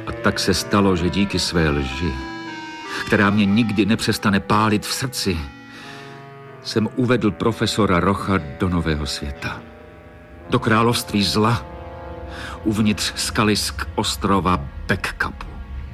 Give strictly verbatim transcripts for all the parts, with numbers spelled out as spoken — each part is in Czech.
A tak se stalo, že díky své lži, která mě nikdy nepřestane pálit v srdci, jsem uvedl profesora Rocha do nového světa. Do království zla, uvnitř skalisk ostrova Backcupu.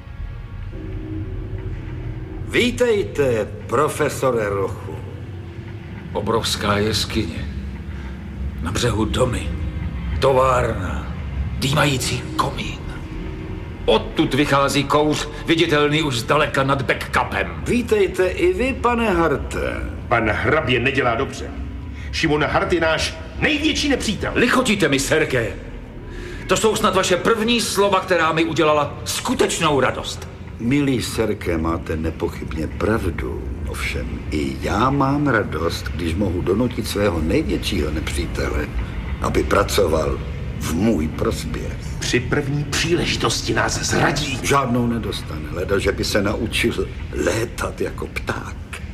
Vítejte, profesore Rochu. Obrovská jeskyně. Na břehu domy. Továrna. Dýmající komín. Odtud vychází kouř, viditelný už zdaleka nad Backcupem. Vítejte i vy, pane Harte. Pan hrabě nedělá dobře. Šimon Hart je náš největší nepřítel. Lichotíte mi, Sergeje. To jsou snad vaše první slova, která mi udělala skutečnou radost. Milý Serke, máte nepochybně pravdu. Ovšem i já mám radost, když mohu donutit svého největšího nepřítele, aby pracoval v můj prospěch. Při první příležitosti nás zradí. Žádnou nedostane, leda, že by se naučil létat jako pták.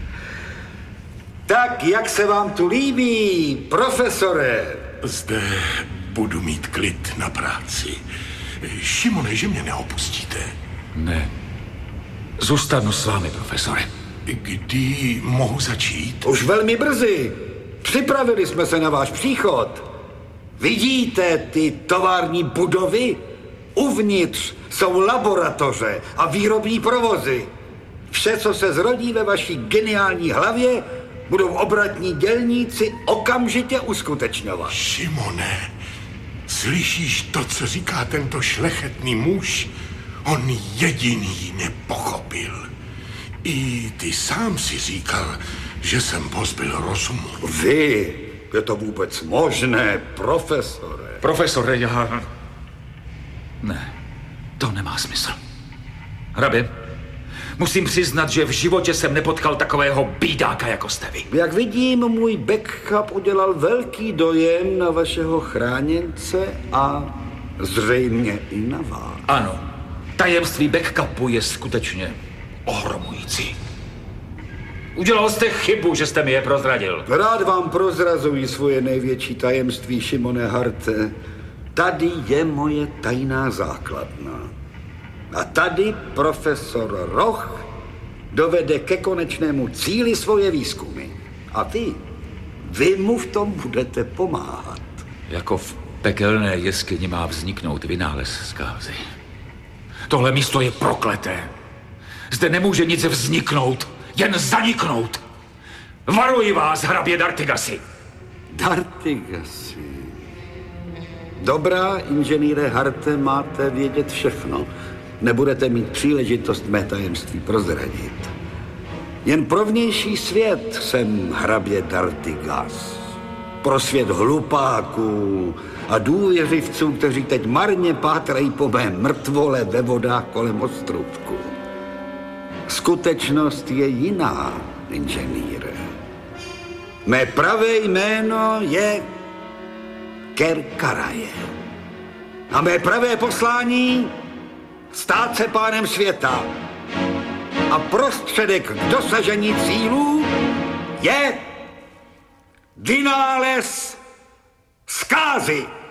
Tak, jak se vám tu líbí, profesore? Zde budu mít klid na práci. Šimone, že mě neopustíte? Ne. Zůstanu s vámi, profesore. Kdy mohu začít? Už velmi brzy. Připravili jsme se na váš příchod. Vidíte ty tovární budovy? Uvnitř jsou laboratoře a výrobní provozy. Vše, co se zrodí ve vaší geniální hlavě, budou obratní dělníci okamžitě uskutečňovat. Šimone, slyšíš to, co říká tento šlechetný muž? On jediný nepochopil. I ty sám si říkal, že jsem pozbyl rozumu. Vy? Je to vůbec možné, profesore? Profesore, já... Ne, to nemá smysl. Hrabě, musím přiznat, že v životě jsem nepotkal takového bídáka, jako jste vy. Jak vidím, můj Backcup udělal velký dojem na vašeho chráněnce a zřejmě i na vás. Ano, tajemství Backcupu je skutečně ohromující. Udělal jste chybu, že jste mi je prozradil. Rád vám prozrazuji svoje největší tajemství, Šimone Harte. Tady je moje tajná základna. A tady profesor Roch dovede ke konečnému cíli svoje výzkumy. A vy, vy mu v tom budete pomáhat. Jako v pekelné jeskyni má vzniknout vynález zkázy. Tohle místo je prokleté. Zde nemůže nic vzniknout, jen zaniknout. Varuji vás, hrabě D'Artigasi. D'Artigasi. Dobrá, inženýre Harte, máte vědět všechno. Nebudete mít příležitost mé tajemství prozradit. Jen pro vnější svět jsem hrabě D'Artigas. Pro svět hlupáků a důvěřivců, kteří teď marně pátrají po mé mrtvole ve vodách kolem ostrůvku. Skutečnost je jiná, inženýre. Mé pravé jméno je Kerkaraje. A mé pravé poslání stát se pánem světa. A prostředek k dosažení cílů je vynález zkázy.